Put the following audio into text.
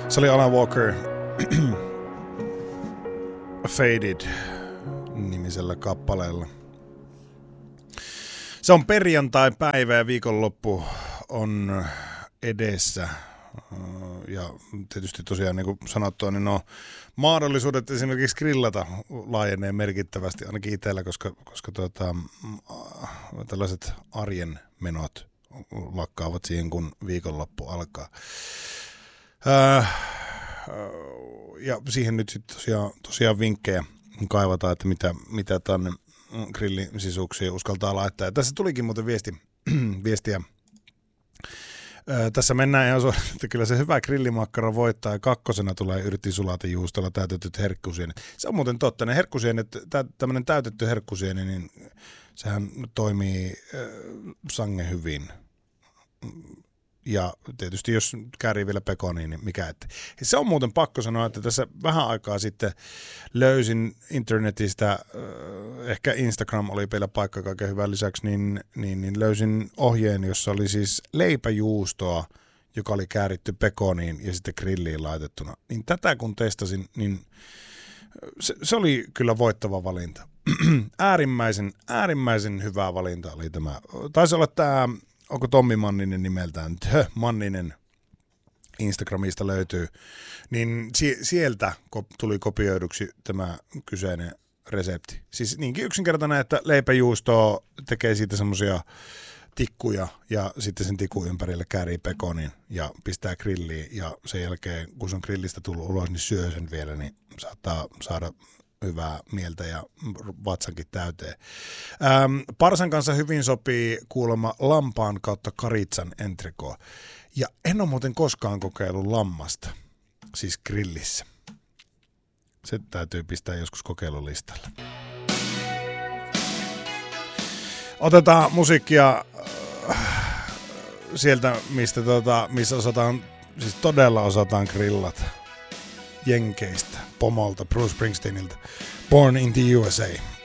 Se oli Alan Walker Faded-nimisellä kappaleella. Se on perjantai-päivä ja viikonloppu on edessä. Ja tietysti tosiaan niin kuin sanottua, niin mahdollisuudet esimerkiksi grillata laajenee merkittävästi ainakin itsellä, koska tällaiset arjen menot lakkaavat siihen, kun viikonloppu alkaa. Ja siihen nyt sitten tosiaan vinkkejä kaivataan, että mitä tänne grillisisuuksiin uskaltaa laittaa. Ja tässä tulikin muuten viestiä. Tässä mennään ihan suoraan, että kyllä se hyvä grillimakkara voittaa ja kakkosena tulee yrttisulatejuustolla täytetyt herkkusienet. Se on muuten totta, ne herkkusienet, tämmöinen täytetty herkkusieni, niin sehän toimii sangen hyvin. Ja tietysti jos käärii vielä pekoniin, niin mikä ettei. Se on muuten pakko sanoa, että tässä vähän aikaa sitten löysin internetistä, ehkä Instagram oli vielä paikka kaiken hyvän lisäksi, niin löysin ohjeen, jossa oli siis leipäjuustoa, joka oli kääritty pekoniin ja sitten grilliin laitettuna. Niin tätä kun testasin, niin se oli kyllä voittava valinta. äärimmäisen hyvä valinta oli tämä. Taisi olla tämä... Onko Tommi Manninen nimeltään? Manninen Instagramista löytyy. Niin sieltä tuli kopioiduksi tämä kyseinen resepti. Siis niinkin yksinkertainen, että leipäjuustoa tekee siitä semmoisia tikkuja ja sitten sen tikun ympärille käärii pekonin ja pistää grilliin. Ja sen jälkeen, kun se on grillistä tullut ulos, niin syö sen vielä, niin saattaa saada hyvää mieltä ja vatsankin täyteen. Parsan kanssa hyvin sopii kuulemma lampaan kautta karitsan entrecôte. Ja en ole muuten koskaan kokeillut lammasta, siis grillissä. Se täytyy pistää joskus kokeilulistalle. Otetaan musiikkia sieltä, missä osataan, siis todella osataan grillata. Jenkeistä, pomolta, Bruce Springsteenilta. Born in the USA.